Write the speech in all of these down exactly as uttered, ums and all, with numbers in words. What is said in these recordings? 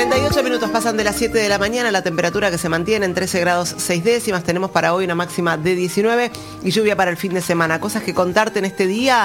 treinta y ocho minutos pasan de las siete de la mañana, la temperatura que se mantiene en trece grados seis décimas. Tenemos para hoy una máxima de diecinueve y lluvia para el fin de semana. Cosas que contarte en este día.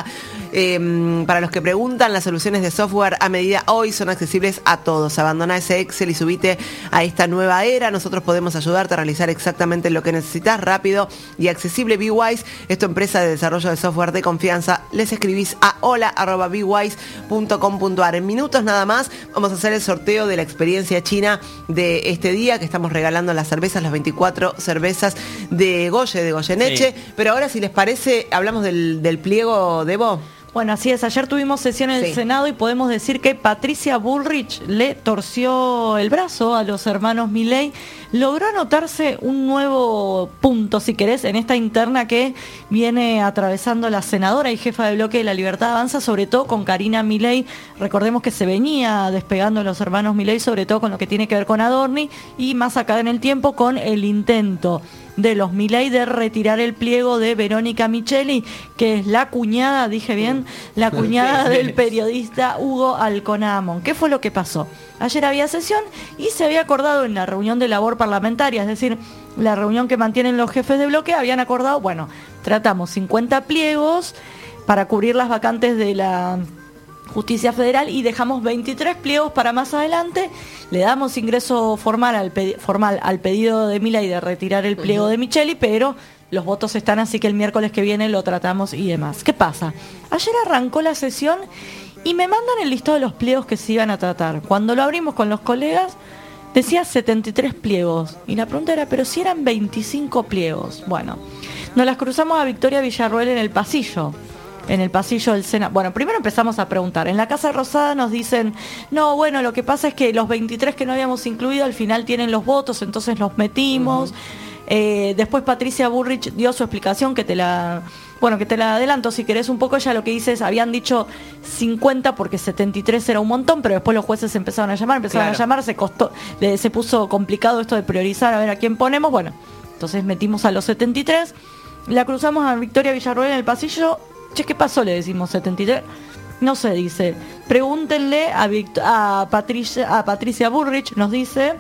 Eh, para los que preguntan, las soluciones de software a medida hoy son accesibles a todos. Abandona ese Excel y subite a esta nueva era. Nosotros podemos ayudarte a realizar exactamente lo que necesitas, rápido y accesible. BeWise es tu empresa de desarrollo de software de confianza. Les escribís a hola arroba bewise punto com punto a r. En minutos nada más vamos a hacer el sorteo de la experiencia china de este día, que estamos regalando las cervezas, las veinticuatro cervezas de Goye, de Goyeneche. Sí. Pero ahora, si les parece, hablamos del, del pliego, Debo. Bueno, así es. Ayer tuvimos sesión en el sí. Senado y podemos decir que Patricia Bullrich le torció el brazo a los hermanos Milei. Logró anotarse un nuevo punto, si querés, en esta interna que viene atravesando la senadora y jefa de bloque de La Libertad Avanza, sobre todo con Karina Milei. Recordemos que se venía despegando los hermanos Milei, sobre todo con lo que tiene que ver con Adorni, y más acá en el tiempo con el intento de los Milei de retirar el pliego de Verónica Micheli, que es la cuñada, dije bien, la cuñada del periodista Hugo Alconamón. ¿Qué fue lo que pasó? Ayer había sesión y se había acordado en la reunión de labor parlamentaria, es decir, la reunión que mantienen los jefes de bloque, habían acordado, bueno, tratamos cincuenta pliegos para cubrir las vacantes de la Justicia Federal y dejamos veintitrés pliegos para más adelante. Le damos ingreso formal al, pedi- formal al pedido de Milei de retirar el pliego uh-huh. de Micheli, pero los votos están, así que el miércoles que viene lo tratamos y demás. ¿Qué pasa? Ayer arrancó la sesión y me mandan el listado de los pliegos que se iban a tratar. Cuando lo abrimos con los colegas, decía setenta y tres pliegos. Y la pregunta era, ¿pero si eran veinticinco pliegos? Bueno, nos las cruzamos a Victoria Villarroel en el pasillo. En el pasillo del Senado. Bueno, primero empezamos a preguntar. En la Casa Rosada nos dicen, no, bueno, lo que pasa es que los veintitrés que no habíamos incluido al final tienen los votos, entonces los metimos. Uh-huh. Eh, después Patricia Bullrich dio su explicación, que te la... Bueno, que te la adelanto si querés un poco. Ella lo que dice es, habían dicho cincuenta porque setenta y tres era un montón, pero después los jueces empezaron a llamar, empezaron claro. a llamar, se costó, le, se puso complicado esto de priorizar, a ver a quién ponemos. Bueno, entonces metimos a los setenta y tres, la cruzamos a Victoria Villarroel en el pasillo. Che, ¿qué pasó? Le decimos setenta y tres. No sé, dice. Pregúntenle a, Vict- a, Patricia, a Patricia Bullrich, nos dice,